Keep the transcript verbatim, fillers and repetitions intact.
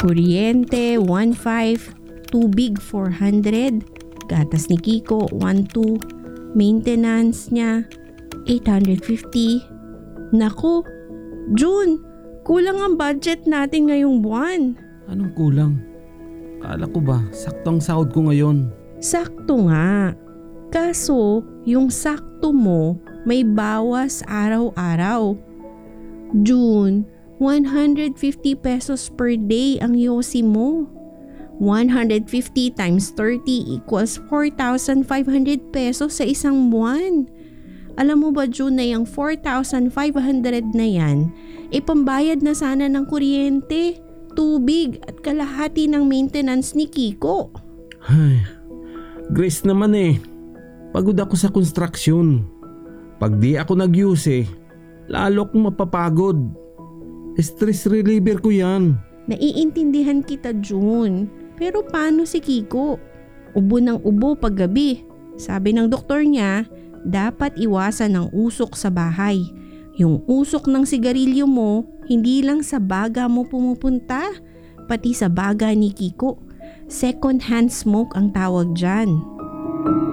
Kuryente, one point five. Tubig, four hundred. Gatas ni Kiko, one point two. Maintenance niya, eight hundred fifty. Naku, June, kulang ang budget natin ngayong buwan. Anong kulang? Kala ko ba, saktong sahod ko ngayon. Sakto nga. Kaso, yung sakto mo may bawas araw-araw. June, one hundred fifty pesos per day ang yosi mo. one hundred fifty times thirty equals four thousand five hundred pesos sa isang buwan. Alam mo ba, June, na yung four thousand five hundred na yan, ipambayad na sana ng kuryente, tubig at kalahati ng maintenance ni Kiko. Ay, Grace naman eh. Pagod ako sa construction. Pag di ako nag-use eh, lalo akong mapapagod. Stress reliever ko yan. Naiintindihan kita, June. Pero paano si Kiko? Ubo ng ubo paggabi. Sabi ng doktor niya, dapat iwasan ang usok sa bahay. Yung usok ng sigarilyo mo, hindi lang sa baga mo pumupunta, pati sa baga ni Kiko. Second hand smoke ang tawag dyan.